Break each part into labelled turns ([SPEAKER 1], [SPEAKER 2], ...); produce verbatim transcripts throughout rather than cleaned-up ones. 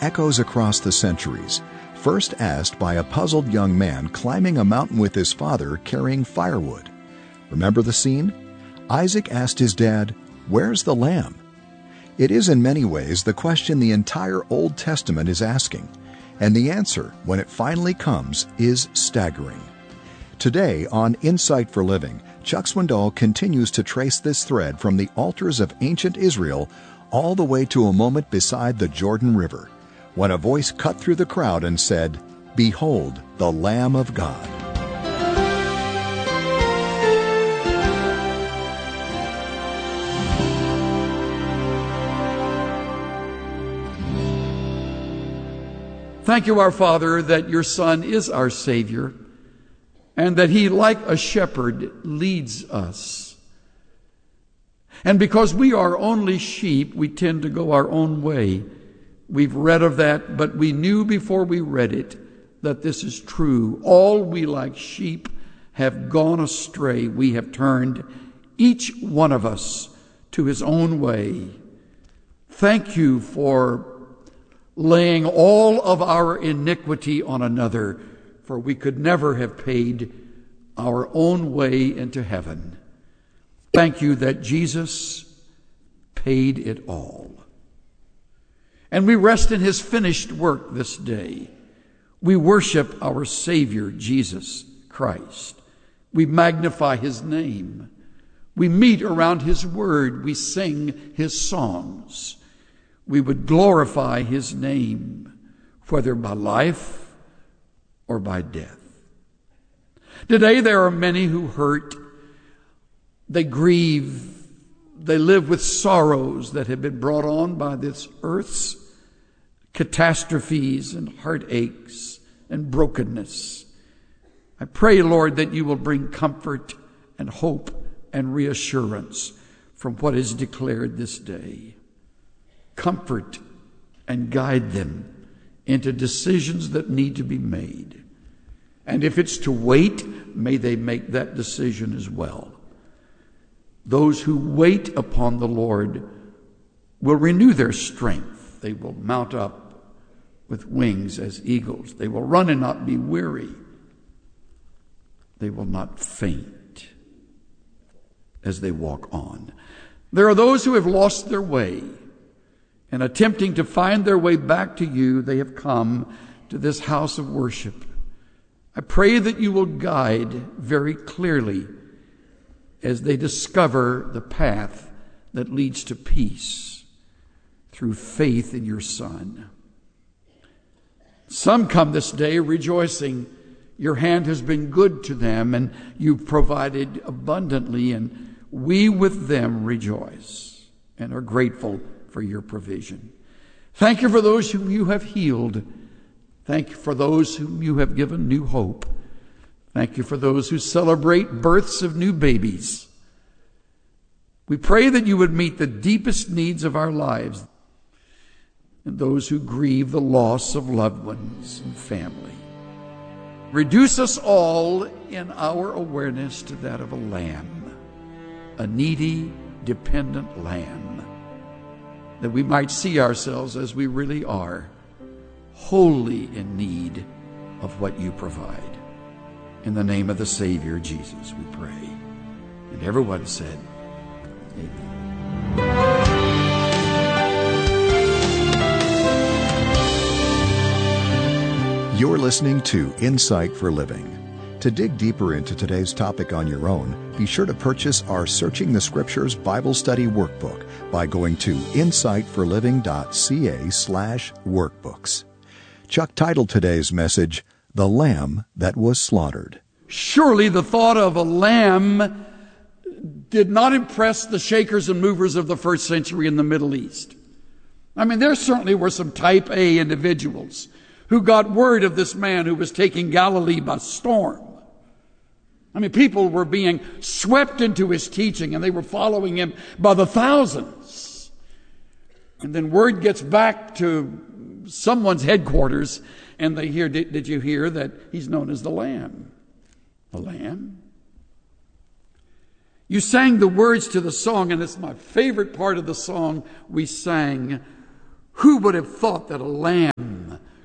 [SPEAKER 1] echoes across the centuries, first asked by a puzzled young man climbing a mountain with his father carrying firewood. Remember the scene? Isaac asked his dad, "Where's the lamb?" It is in many ways the question the entire Old Testament is asking, and the answer, when it finally comes, is staggering. Today on Insight for Living, Chuck Swindoll continues to trace this thread from the altars of ancient Israel all the way to a moment beside the Jordan River, when a voice cut through the crowd and said, "Behold, the Lamb of God."
[SPEAKER 2] Thank you, our Father, that your Son is our Savior, and that he, like a shepherd, leads us. And because we are only sheep, we tend to go our own way. We've read of that, but we knew before we read it that this is true. All we like sheep have gone astray. We have turned, each one of us, to his own way. Thank you for laying all of our iniquity on another, for we could never have paid our own way into heaven. Thank you that Jesus paid it all. And we rest in his finished work this day. We worship our Savior, Jesus Christ. We magnify his name. We meet around his word. We sing his songs. We would glorify his name, whether by life or by death. Today there are many who hurt. They grieve. They live with sorrows that have been brought on by this earth's catastrophes and heartaches and brokenness. I pray, Lord, that you will bring comfort and hope and reassurance from what is declared this day. Comfort and guide them into decisions that need to be made. And if it's to wait, may they make that decision as well. Those who wait upon the Lord will renew their strength. They will mount up with wings as eagles. They will run and not be weary. They will not faint as they walk on. There are those who have lost their way, and attempting to find their way back to you, they have come to this house of worship. I pray that you will guide very clearly as they discover the path that leads to peace through faith in your Son. Some come this day rejoicing your hand has been good to them and you've provided abundantly, and we with them rejoice and are grateful for your provision. Thank you for those whom you have healed. Thank you for those whom you have given new hope. Thank you for those who celebrate births of new babies. We pray that you would meet the deepest needs of our lives and those who grieve the loss of loved ones and family. Reduce us all in our awareness to that of a lamb, a needy, dependent lamb, that we might see ourselves as we really are, wholly in need of what you provide. In the name of the Savior, Jesus, we pray. And everyone said, Amen.
[SPEAKER 1] You're listening to Insight for Living. To dig deeper into today's topic on your own, be sure to purchase our Searching the Scriptures Bible Study Workbook by going to insightforliving.ca slash workbooks. Chuck titled today's message, The Lamb That Was Slaughtered.
[SPEAKER 2] Surely the thought of a lamb did not impress the shakers and movers of the first century in the Middle East. I mean, there certainly were some type A individuals who got word of this man who was taking Galilee by storm. I mean, people were being swept into his teaching, and they were following him by the thousands. And then word gets back to someone's headquarters, and they hear, did, did you hear that he's known as the Lamb? The Lamb? You sang the words to the song, and it's my favorite part of the song we sang. Who would have thought that a lamb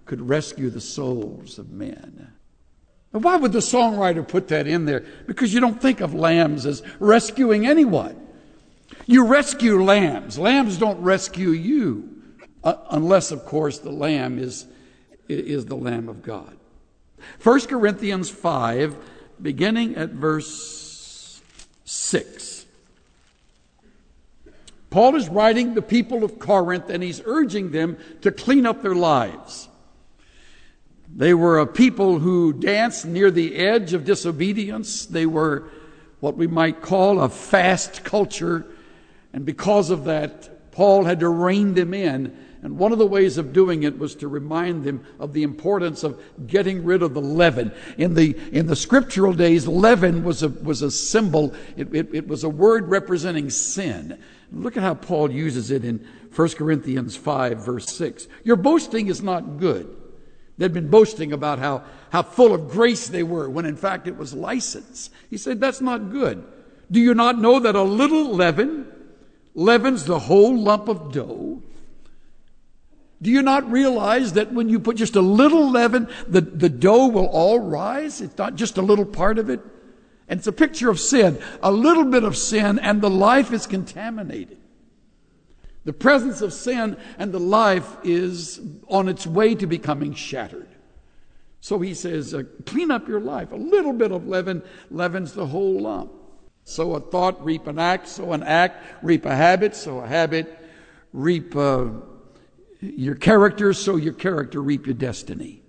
[SPEAKER 2] could rescue the souls of men. But why would the songwriter put that in there? Because you don't think of lambs as rescuing anyone. You rescue lambs. Lambs don't rescue you, uh, unless, of course, the lamb is, is the Lamb of God. First Corinthians five, beginning at verse six. Paul is writing the people of Corinth, and he's urging them to clean up their lives. They were a people who danced near the edge of disobedience. They were what we might call a fast culture. And because of that, Paul had to rein them in. And one of the ways of doing it was to remind them of the importance of getting rid of the leaven. In the in the scriptural days, leaven was a was a symbol. It, it, it was a word representing sin. Look at how Paul uses it in First Corinthians five, verse six. Your boasting is not good. They'd been boasting about how, how full of grace they were, when in fact it was license. He said, that's not good. Do you not know that a little leaven leavens the whole lump of dough? Do you not realize that when you put just a little leaven, the, the dough will all rise? It's not just a little part of it. And it's a picture of sin. A little bit of sin and the life is contaminated. The presence of sin and the life is on its way to becoming shattered. So he says, uh, clean up your life. A little bit of leaven leavens the whole lump. Sow a thought, reap an act. Sow an act, reap a habit. Sow a habit, reap uh, your character. Sow your character, reap your destiny.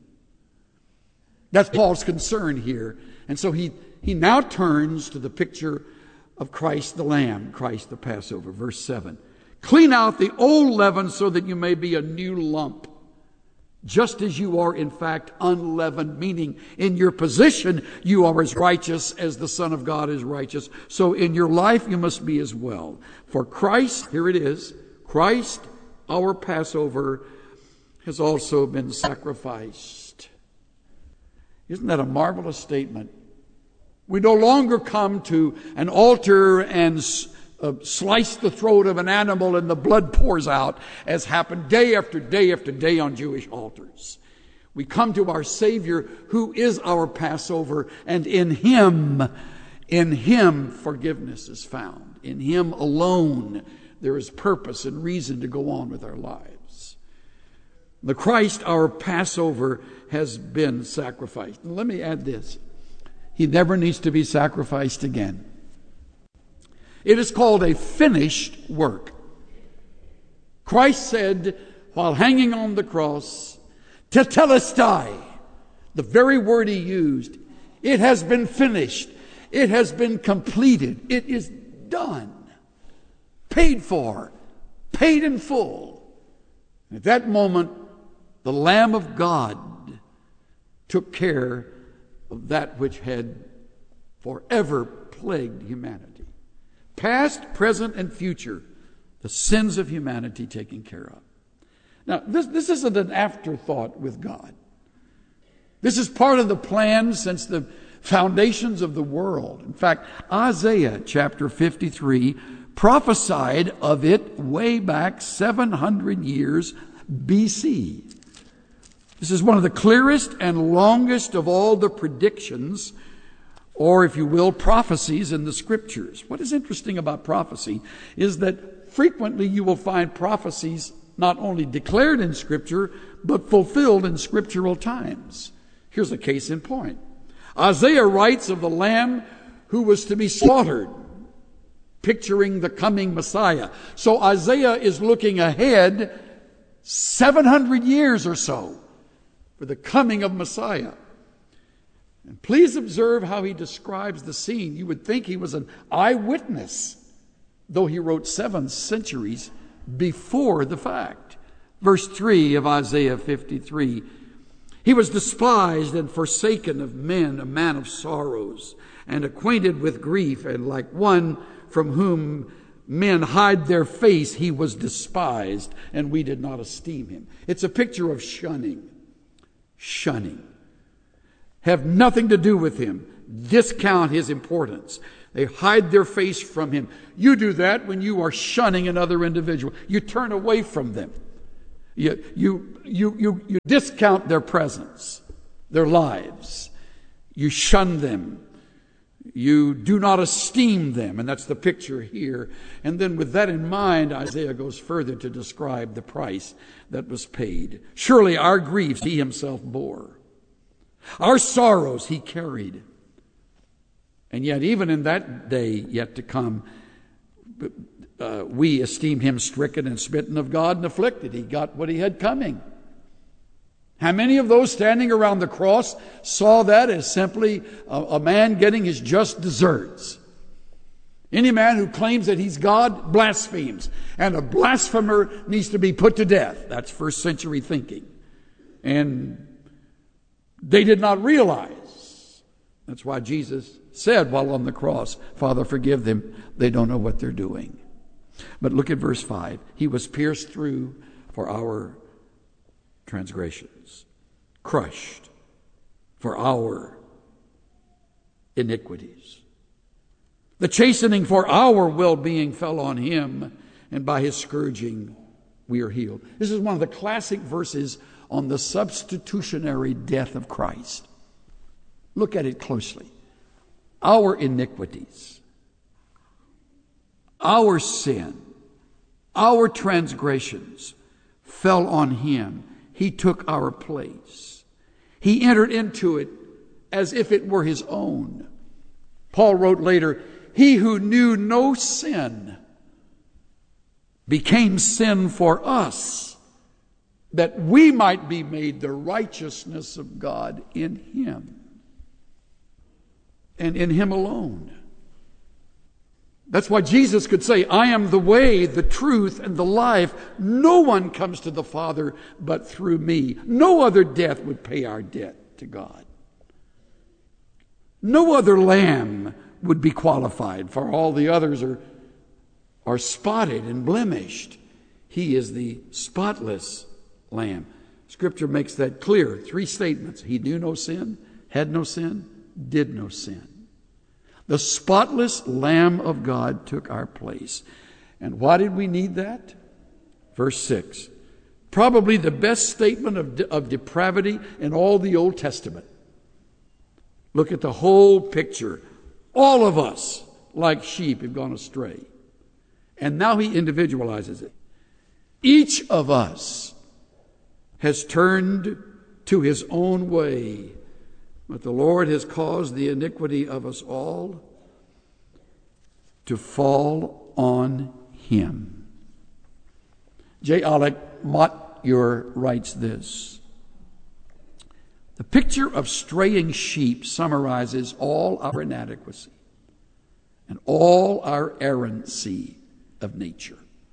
[SPEAKER 2] That's Paul's concern here. And so he, he now turns to the picture of Christ the Lamb, Christ the Passover. Verse seven. Clean out the old leaven so that you may be a new lump, just as you are in fact unleavened, meaning in your position you are as righteous as the Son of God is righteous. So in your life you must be as well. For Christ, here it is, Christ, our Passover, has also been sacrificed. Isn't that a marvelous statement? We no longer come to an altar and Uh, slice the throat of an animal and the blood pours out, as happened day after day after day on Jewish altars. We come to our Savior who is our Passover, and in Him, in Him forgiveness is found. In Him alone there is purpose and reason to go on with our lives. The Christ, our Passover, has been sacrificed. And let me add this. He never needs to be sacrificed again. It is called a finished work. Christ said, while hanging on the cross, tetelestai, the very word he used, it has been finished. It has been completed. It is done. Paid for. Paid in full. At that moment, the Lamb of God took care of that which had forever plagued humanity. Past, present, and future, the sins of humanity taken care of. Now, this, this isn't an afterthought with God. This is part of the plan since the foundations of the world. In fact, Isaiah chapter fifty-three prophesied of it way back seven hundred years B C. This is one of the clearest and longest of all the predictions, or if you will, prophecies in the scriptures. What is interesting about prophecy is that frequently you will find prophecies not only declared in scripture, but fulfilled in scriptural times. Here's a case in point. Isaiah writes of the Lamb who was to be slaughtered, picturing the coming Messiah. So Isaiah is looking ahead seven hundred years or so for the coming of Messiah. And please observe how he describes the scene. You would think he was an eyewitness, though he wrote seven centuries before the fact. Verse three of Isaiah fifty-three. He was despised and forsaken of men, a man of sorrows, and acquainted with grief, and like one from whom men hide their face, he was despised, and we did not esteem him. It's a picture of shunning. Shunning. Have nothing to do with him. Discount his importance. They hide their face from him. You do that when you are shunning another individual. You turn away from them. You, you, you, you, you discount their presence, their lives. You shun them. You do not esteem them. And that's the picture here. And then with that in mind, Isaiah goes further to describe the price that was paid. Surely our griefs he himself bore. Our sorrows he carried. And yet even in that day yet to come, uh, we esteemed him stricken and smitten of God and afflicted. He got what he had coming. How many of those standing around the cross saw that as simply a, a man getting his just deserts? Any man who claims that he's God blasphemes, and a blasphemer needs to be put to death. That's first century thinking. And they did not realize. That's why Jesus said while on the cross, Father, forgive them. They don't know what they're doing. But look at verse five. He was pierced through for our transgressions, crushed for our iniquities. The chastening for our well-being fell on him, and by his scourging we are healed. This is one of the classic verses on the substitutionary death of Christ. Look at it closely. Our iniquities, our sin, our transgressions fell on him. He took our place. He entered into it as if it were his own. Paul wrote later, he who knew no sin became sin for us, that we might be made the righteousness of God in him, and in him alone. That's why Jesus could say, I am the way, the truth, and the life. No one comes to the Father but through me. No other death would pay our debt to God. No other lamb would be qualified, for all the others are, are spotted and blemished. He is the spotless lamb. Scripture makes that clear. Three statements. He knew no sin, had no sin, did no sin. The spotless Lamb of God took our place. And why did we need that? Verse six. Probably the best statement of, de- of depravity in all the Old Testament. Look at the whole picture. All of us, like sheep, have gone astray. And now he individualizes it. Each of us has turned to his own way, but the Lord has caused the iniquity of us all to fall on him. J. Alec Motyer writes this. The picture of straying sheep summarizes all our inadequacy and all our errancy of nature.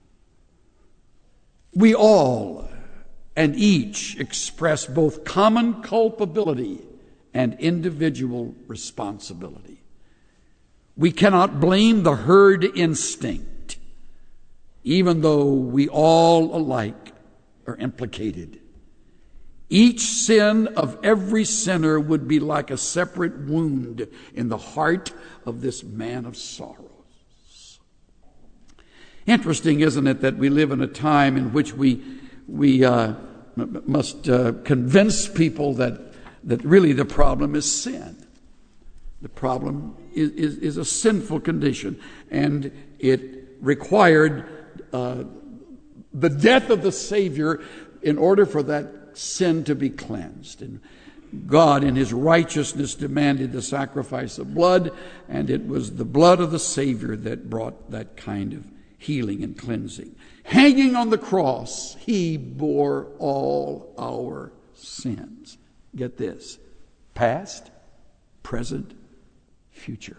[SPEAKER 2] We all and each express both common culpability and individual responsibility. We cannot blame the herd instinct, even though we all alike are implicated. Each sin of every sinner would be like a separate wound in the heart of this man of sorrows. Interesting, isn't it, that we live in a time in which we we uh, must uh, convince people that that really the problem is sin. The problem is, is, is a sinful condition, and it required uh, the death of the Savior in order for that sin to be cleansed. And God in his righteousness demanded the sacrifice of blood, and it was the blood of the Savior that brought that kind of healing and cleansing. Hanging on the cross, he bore all our sins. Get this, past, present, future.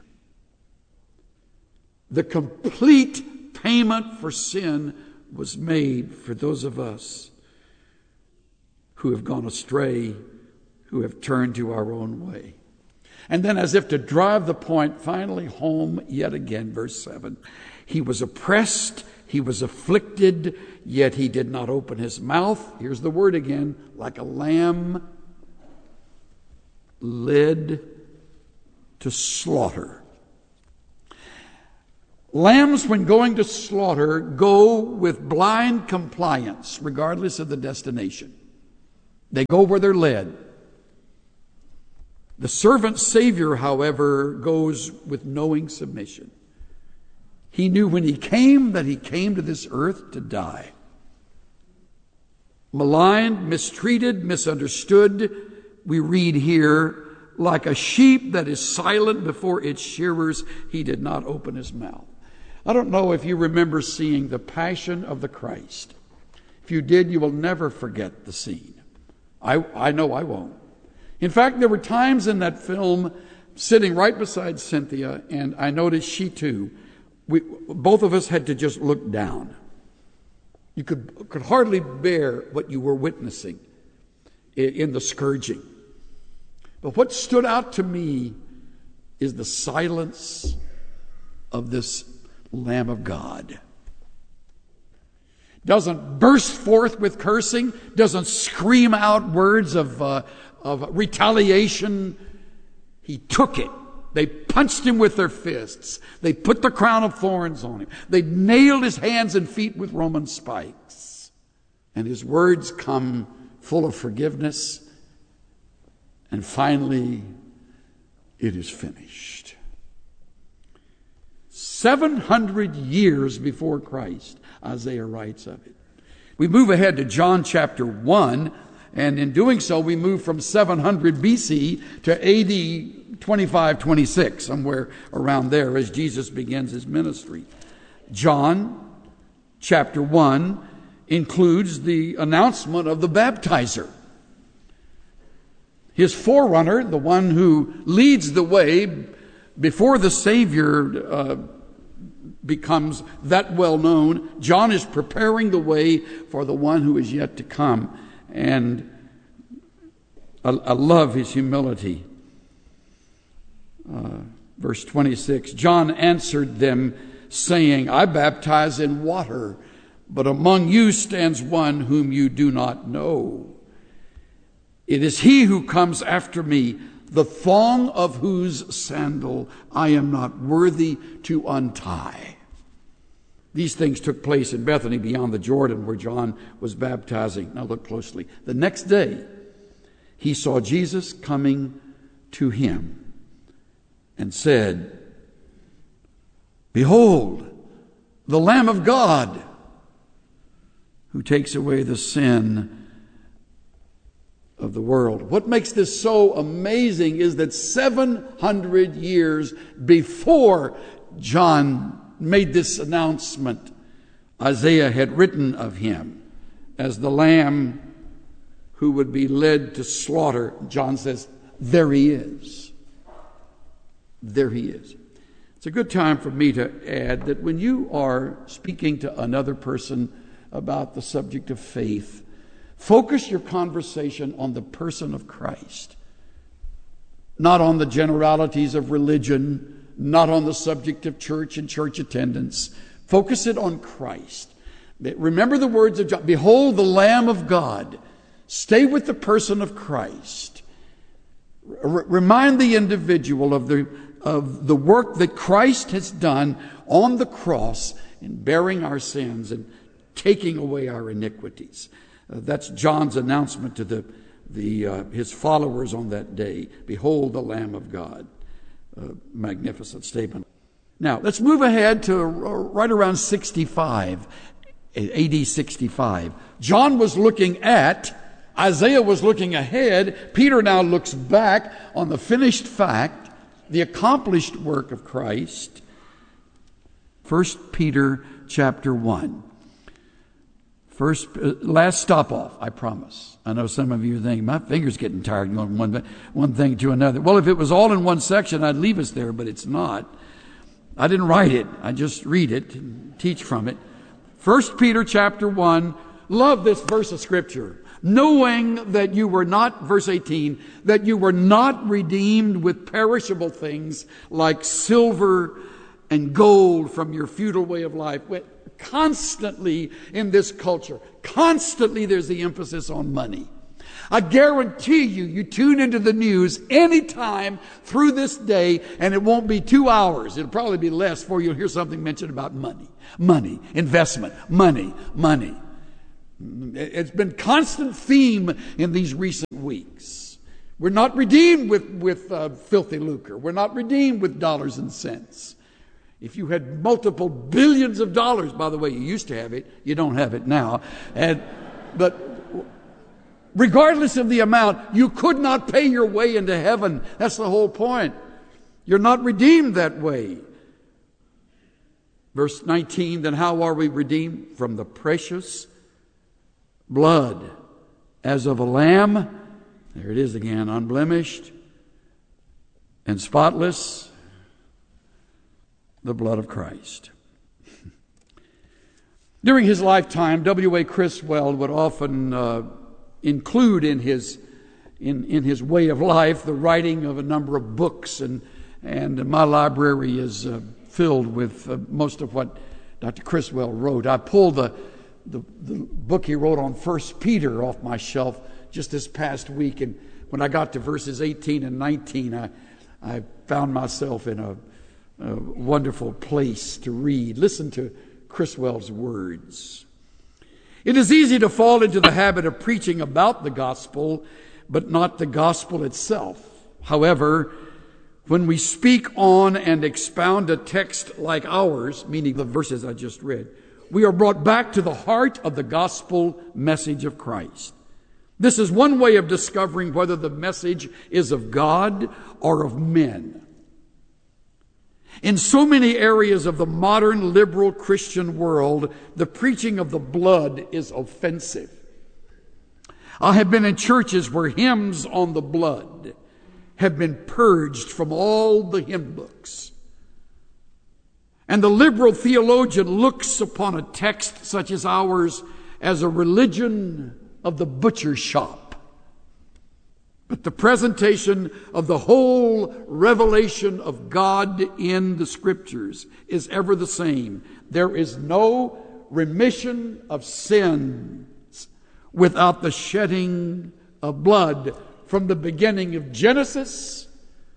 [SPEAKER 2] The complete payment for sin was made for those of us who have gone astray, who have turned to our own way. And then, as if to drive the point finally home yet again, verse seven, he was oppressed, he was afflicted, yet he did not open his mouth. Here's the word again, like a lamb led to slaughter. Lambs, when going to slaughter, go with blind compliance, regardless of the destination. They go where they're led. The servant Savior, however, goes with knowing submission. He knew when he came that he came to this earth to die. Maligned, mistreated, misunderstood, we read here, like a sheep that is silent before its shearers, he did not open his mouth. I don't know if you remember seeing The Passion of the Christ. If you did, you will never forget the scene. I, I know I won't. In fact, there were times in that film sitting right beside Cynthia, and I noticed she too, we, both of us had to just look down. You could, could hardly bear what you were witnessing in, in the scourging. But what stood out to me is the silence of this Lamb of God. Doesn't burst forth with cursing, doesn't scream out words of, uh, of retaliation. He took it. They punched him with their fists. They put the crown of thorns on him. They nailed his hands and feet with Roman spikes. And his words come full of forgiveness. And finally, it is finished. seven hundred years before Christ, Isaiah writes of it. We move ahead to John chapter one, and in doing so, we move from seven hundred B C to A D twenty-five twenty-six, somewhere around there as Jesus begins his ministry. John chapter one includes the announcement of the baptizer. His forerunner, the one who leads the way before the Savior uh, becomes that well known. John is preparing the way for the one who is yet to come. And I, I love his humility. Uh, verse twenty-six, John answered them, saying, I baptize in water, but among you stands one whom you do not know. It is he who comes after me, the thong of whose sandal I am not worthy to untie. These things took place in Bethany beyond the Jordan where John was baptizing. Now look closely. The next day, he saw Jesus coming to him and said, Behold, the Lamb of God who takes away the sin of the world. What makes this so amazing is that seven hundred years before John made this announcement, Isaiah had written of him as the Lamb who would be led to slaughter. John says, there he is. There he is. It's a good time for me to add that when you are speaking to another person about the subject of faith, focus your conversation on the person of Christ, not on the generalities of religion, not on the subject of church and church attendance. Focus it on Christ. Remember the words of John, Behold the Lamb of God. Stay with the person of Christ. R- remind the individual of the, of the work that Christ has done on the cross in bearing our sins and taking away our iniquities. Uh, that's John's announcement to the, the uh, his followers on that day. Behold the Lamb of God. Uh, magnificent statement. Now, let's move ahead to uh, right around sixty-five, A D sixty-five. John was looking at, Isaiah was looking ahead. Peter now looks back on the finished fact, the accomplished work of Christ. First Peter chapter one. First, uh, last stop off, I promise. I know some of you are thinking, my finger's getting tired going one, one thing to another. Well, if it was all in one section, I'd leave us there, but it's not. I didn't write it. I just read it and teach from it. First Peter chapter one. Love this verse of Scripture. Knowing that you were not, verse eighteen, that you were not redeemed with perishable things like silver and gold from your futile way of life. Constantly in this culture, constantly there's the emphasis on money. I guarantee you, you tune into the news anytime through this day, and it won't be two hours. It'll probably be less before you'll hear something mentioned about money. Money, investment, money, money. It's been a constant theme in these recent weeks. We're not redeemed with, with uh, filthy lucre. We're not redeemed with dollars and cents. If you had multiple billions of dollars, by the way, you used to have it, you don't have it now. And, but regardless of the amount, you could not pay your way into heaven. That's the whole point. You're not redeemed that way. Verse nineteen, then how are we redeemed? From the precious blood as of a lamb. There it is again, unblemished and spotless, the blood of Christ. During his lifetime, W A Criswell would often uh, include in his in, in his way of life the writing of a number of books, and and my library is uh, filled with uh, most of what Doctor Criswell wrote. I pulled the, the the book he wrote on First Peter off my shelf just this past week, and when I got to verses eighteen and nineteen, I I found myself in a, a wonderful place to read. Listen to Criswell's words. It is easy to fall into the habit of preaching about the gospel, but not the gospel itself. However, when we speak on and expound a text like ours, meaning the verses I just read, we are brought back to the heart of the gospel message of Christ. This is one way of discovering whether the message is of God or of men. In so many areas of the modern liberal Christian world, the preaching of the blood is offensive. I have been in churches where hymns on the blood have been purged from all the hymn books. And the liberal theologian looks upon a text such as ours as a religion of the butcher shop. But the presentation of the whole revelation of God in the Scriptures is ever the same. There is no remission of sins without the shedding of blood. From the beginning of Genesis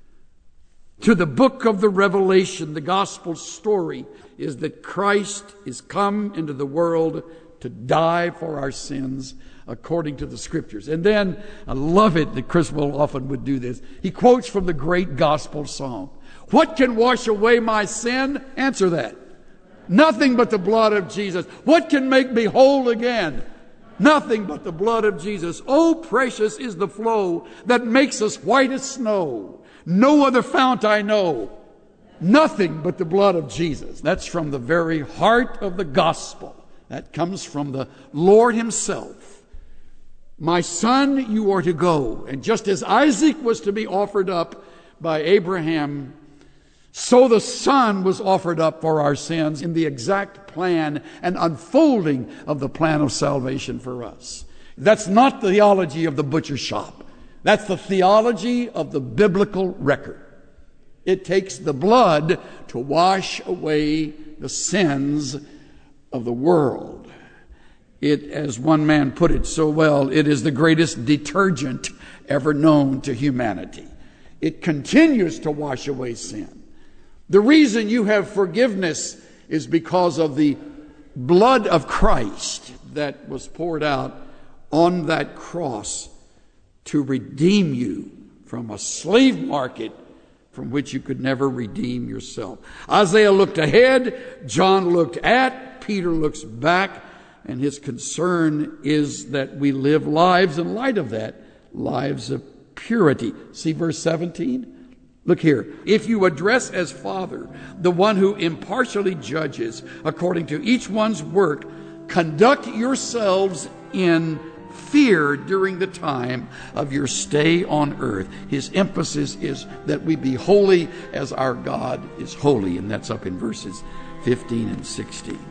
[SPEAKER 2] to the book of the Revelation, the gospel story is that Christ is come into the world to die for our sins according to the Scriptures. And then, I love it that Criswell often would do this. He quotes from the great gospel song. What can wash away my sin? Answer that. Nothing but the blood of Jesus. What can make me whole again? Nothing but the blood of Jesus. Oh, precious is the flow that makes us white as snow. No other fount I know. Nothing but the blood of Jesus. That's from the very heart of the gospel. That comes from the Lord himself. My son, you are to go. And just as Isaac was to be offered up by Abraham, so the Son was offered up for our sins in the exact plan and unfolding of the plan of salvation for us. That's not the theology of the butcher shop. That's the theology of the biblical record. It takes the blood to wash away the sins of the world. It, as one man put it so well, it is the greatest detergent ever known to humanity. It continues to wash away sin. The reason you have forgiveness is because of the blood of Christ that was poured out on that cross to redeem you from a slave market from which you could never redeem yourself. Isaiah looked ahead, John looked at, Peter looks back, and his concern is that we live lives in light of that, lives of purity. See verse seventeen? Look here. If you address as Father the one who impartially judges according to each one's work, conduct yourselves in fear during the time of your stay on earth. His emphasis is that we be holy as our God is holy, and that's up in verses fifteen and sixteen.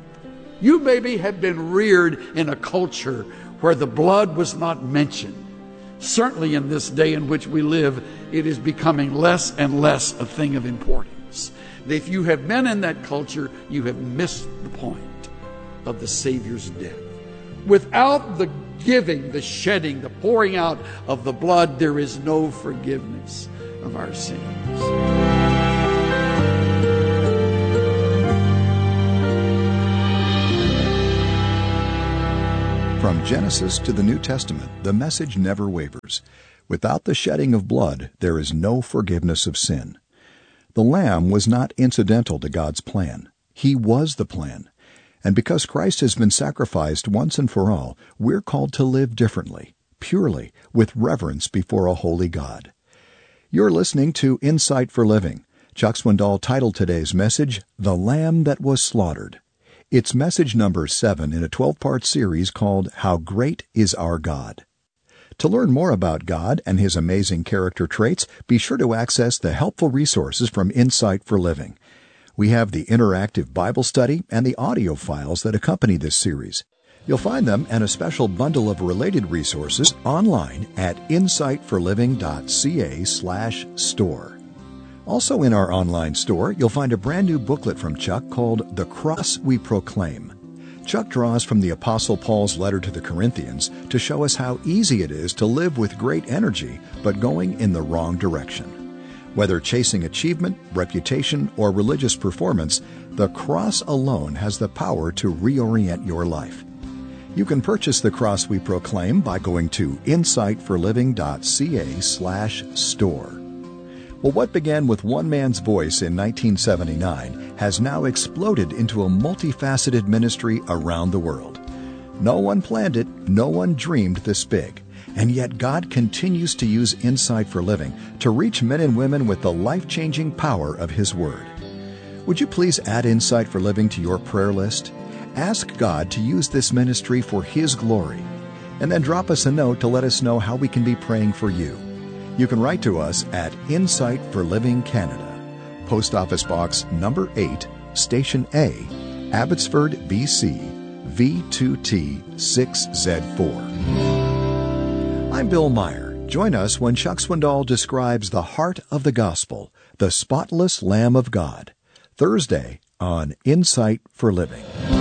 [SPEAKER 2] You maybe have been reared in a culture where the blood was not mentioned. Certainly in this day in which we live, it is becoming less and less a thing of importance. If you have been in that culture, you have missed the point of the Savior's death. Without the giving, the shedding, the pouring out of the blood, there is no forgiveness of our sins.
[SPEAKER 1] From Genesis to the New Testament, the message never wavers. Without the shedding of blood, there is no forgiveness of sin. The Lamb was not incidental to God's plan. He was the plan. And because Christ has been sacrificed once and for all, we're called to live differently, purely, with reverence before a holy God. You're listening to Insight for Living. Chuck Swindoll titled today's message, The Lamb That Was Slaughtered. It's message number seven in a twelve-part series called How Great Is Our God. To learn more about God and His amazing character traits, be sure to access the helpful resources from Insight for Living. We have the interactive Bible study and the audio files that accompany this series. You'll find them and a special bundle of related resources online at insightforliving.ca slash store. Also in our online store, you'll find a brand new booklet from Chuck called The Cross We Proclaim. Chuck draws from the Apostle Paul's letter to the Corinthians to show us how easy it is to live with great energy, but going in the wrong direction. Whether chasing achievement, reputation, or religious performance, the cross alone has the power to reorient your life. You can purchase The Cross We Proclaim by going to insightforliving.ca slash store. Well, what began with one man's voice in nineteen seventy-nine has now exploded into a multifaceted ministry around the world. No one planned it, no one dreamed this big, and yet God continues to use Insight for Living to reach men and women with the life-changing power of His Word. Would you please add Insight for Living to your prayer list? Ask God to use this ministry for His glory, and then drop us a note to let us know how we can be praying for you. You can write to us at Insight for Living Canada, Post Office Box number eight, Station A, Abbotsford, B C, V two T six Z four. I'm Bill Meyer. Join us when Chuck Swindoll describes the heart of the gospel, the spotless Lamb of God, Thursday on Insight for Living.